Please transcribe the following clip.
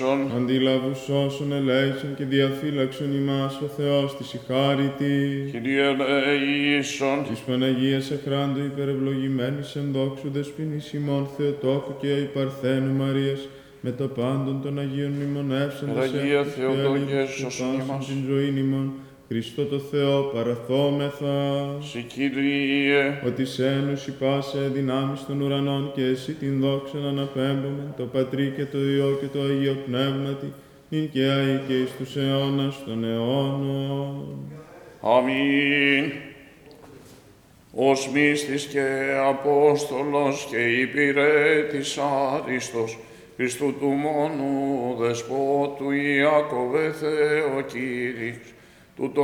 Αντίλαβους όσων ελέησον και διαφύλαξον ημάς ο Θεός της η χάρητη. Kyrie eleison, Της Παναγίας Αχράντου υπερευλογημένης εν δόξου δεσποινής ημών Θεοτόκου και η Παρθένου Μαρίας, με τα πάντων των Αγίων μνημονεύσαντες Αγία εύχος και Θεοτόκε, αλήθως και σώσον πάσον ημάς. την ζωήν ημών, Χριστό το Θεό παραθόμεθα. σε Kyrie, Ότι σένους πάσε δυνάμεις των ουρανών και εσύ την δόξαν αναπέμπομεν, το Πατρί και το Υιό και το Αγίο Πνεύματι, νυν και αεί και εις τους αιώνας των αιώνων. αμήν. Ως μύστης και Απόστολος και υπηρέτης άριστος, Χριστού του μόνου Δεσπότου Ιακώβε Θεό Κύριος, τούτο